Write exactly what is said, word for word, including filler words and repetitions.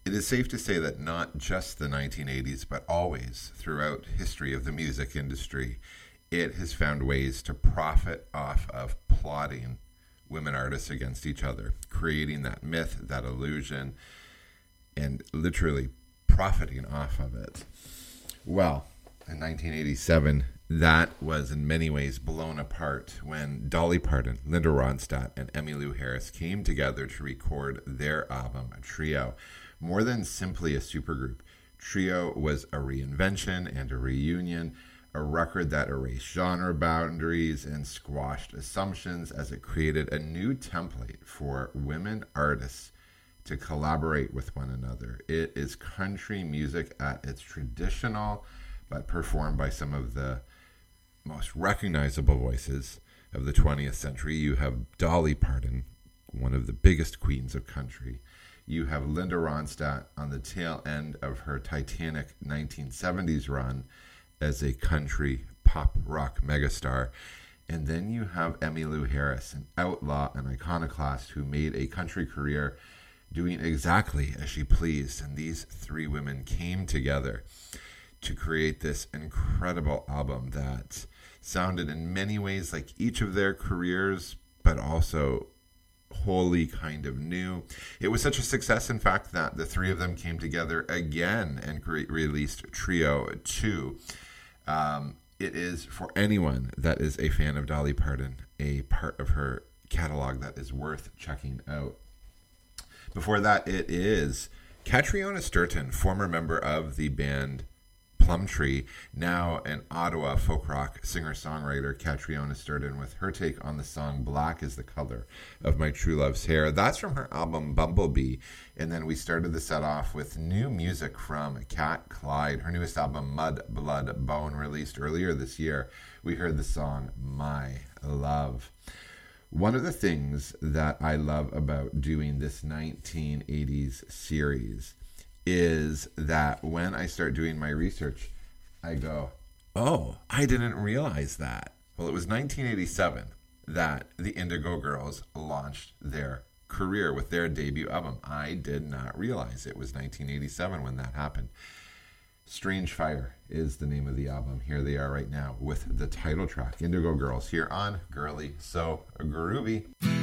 It is safe to say that not just the nineteen eighties, but always throughout history of the music industry, it has found ways to profit off of plotting women artists against each other, creating that myth, that illusion, and literally profiting off of it. Well, in nineteen eighty-seven, that was in many ways blown apart when Dolly Parton, Linda Ronstadt, and Emmylou Harris came together to record their album, Trio. More than simply a supergroup, Trio was a reinvention and a reunion, a record that erased genre boundaries and squashed assumptions as it created a new template for women artists to collaborate with one another. It is country music at its traditional, but performed by some of the most recognizable voices of the twentieth century. You have Dolly Parton, one of the biggest queens of country. You have Linda Ronstadt on the tail end of her titanic nineteen seventies run as a country pop rock megastar. And then you have Emmylou Harris, an outlaw and iconoclast who made a country career doing exactly as she pleased. And these three women came together to create this incredible album that sounded in many ways like each of their careers, but also wholly kind of new. It was such a success, in fact, that the three of them came together again and re- released Trio two. Um, it is, for anyone that is a fan of Dolly Parton, a part of her catalog that is worth checking out. Before that, it is Catriona Sturton, former member of the band Plumtree, now an Ottawa folk rock singer-songwriter, Catriona Sturton, with her take on the song Black is the Color of My True Love's Hair. That's from her album Bumblebee. And then we started the set off with new music from Cat Clyde, her newest album Mud, Blood, Bone, released earlier this year. We heard the song My Love. One of the things that I love about doing this nineteen eighties series is that when I start doing my research, I go, oh, I didn't realize that. Well, it was nineteen eighty-seven that the Indigo Girls launched their career with their debut album. I did not realize it was nineteen eighty-seven when that happened. Strange Fire is the name of the album. Here they are right now with the title track, Indigo Girls, here on Girly So Groovy.